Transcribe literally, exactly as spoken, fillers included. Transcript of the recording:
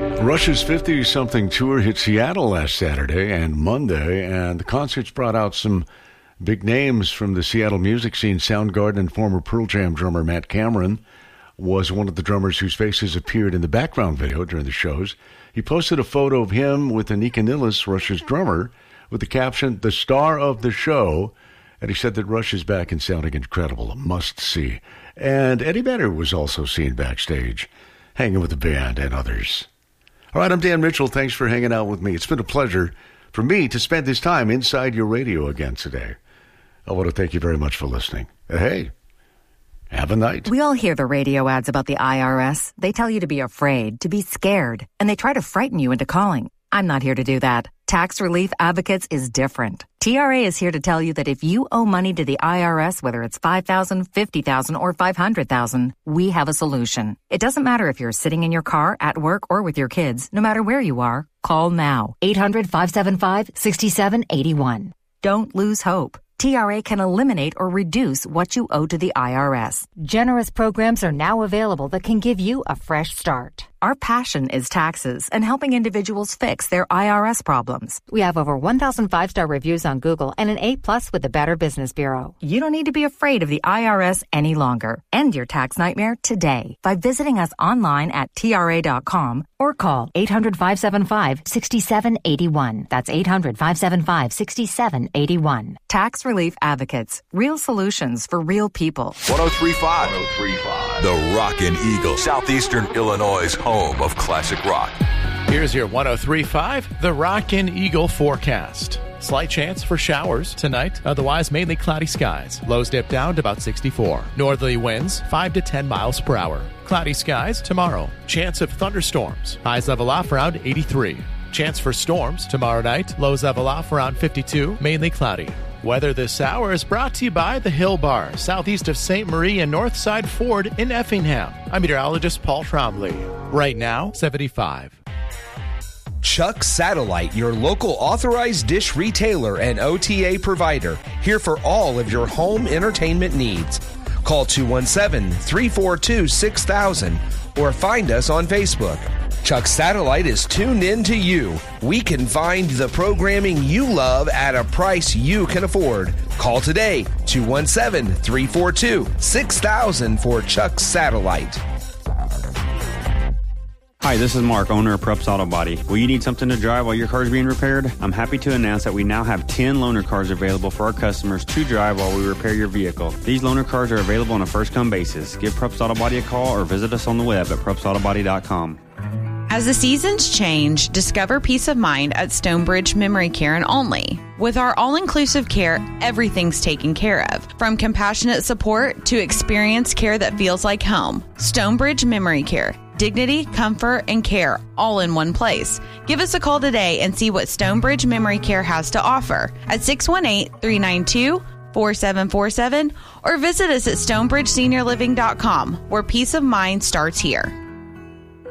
Rush's fifty-something tour hit Seattle last Saturday and Monday, and the concerts brought out some big names from the Seattle music scene. Soundgarden and former Pearl Jam drummer Matt Cameron was one of the drummers whose faces appeared in the background video during the shows. He posted a photo of him with Anika Nilles, Rush's drummer, with the caption, "The star of the show," and he said that Rush is back and sounding incredible, a must-see. And Eddie Vedder was also seen backstage, hanging with the band and others. All right, I'm Dan Mitchell. Thanks for hanging out with me. It's been a pleasure for me to spend this time inside your radio again today. I want to thank you very much for listening. Hey, have a night. We all hear the radio ads about the I R S. They tell you to be afraid, to be scared, and they try to frighten you into calling. I'm not here to do that. Tax Relief Advocates is different. T R A is here to tell you that if you owe money to the I R S, whether it's five thousand dollars, fifty thousand dollars, or five hundred thousand dollars, we have a solution. It doesn't matter if you're sitting in your car, at work, or with your kids. No matter where you are, call now. eight hundred, five seven five, six seven eight one. Don't lose hope. T R A can eliminate or reduce what you owe to the I R S. Generous programs are now available that can give you a fresh start. Our passion is taxes and helping individuals fix their I R S problems. We have over one thousand five-star reviews on Google and an A plus with the Better Business Bureau. You don't need to be afraid of the I R S any longer. End your tax nightmare today by visiting us online at T R A dot com or call eight hundred, five seven five, six seven eight one. That's eight hundred, five seven five, six seven eight one. Tax Relief Advocates. Real solutions for real people. one oh three point five. one oh three point five. The Rockin' Eagle. Southeastern Illinois' home of classic rock. Here's your one oh three point five, the Rockin' Eagle forecast. Slight chance for showers tonight, otherwise mainly cloudy skies. Lows dip down to about sixty-four. Northerly winds five to ten miles per hour. Cloudy skies tomorrow. Chance of thunderstorms. Highs level off around eighty-three. Chance for storms tomorrow night. Lows level off around fifty-two, mainly cloudy. Weather this hour is brought to you by the Hill Bar, southeast of Saint Marie and Northside Ford in Effingham. I'm meteorologist Paul Trombley. Right now, seventy-five. Chuck Satellite, your local authorized dish retailer and O T A provider, here for all of your home entertainment needs. Call two one seven, three four two, six thousand or find us on Facebook. Chuck Satellite is tuned in to you. We can find the programming you love at a price you can afford. Call today, two one seven, three four two, six thousand for Chuck Satellite. Hi, this is Mark, owner of Prups Auto Body. Will you need something to drive while your car is being repaired? I'm happy to announce that we now have ten loaner cars available for our customers to drive while we repair your vehicle. These loaner cars are available on a first-come basis. Give Prups Auto Body a call or visit us on the web at prups auto body dot com. As the seasons change, discover peace of mind at Stonebridge Memory Care and Only. With our all-inclusive care, everything's taken care of. From compassionate support to experienced care that feels like home. Stonebridge Memory Care. Dignity, comfort, and care all in one place. Give us a call today and see what Stonebridge Memory Care has to offer at six one eight, three nine two, four seven four seven or visit us at stonebridge senior living dot com, where peace of mind starts here.